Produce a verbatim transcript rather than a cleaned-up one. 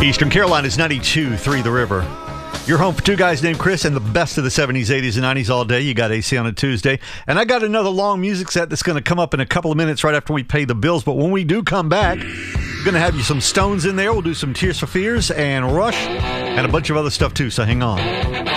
Eastern Carolina's ninety-two point three The River. You're home for two guys named Chris and the best of the seventies, eighties, and nineties all day. You got A C on a Tuesday. And I got another long music set that's going to come up in a couple of minutes right after we pay the bills. But when we do come back, we're going to have you some Stones in there. We'll do some Tears for Fears and Rush and a bunch of other stuff too, so hang on.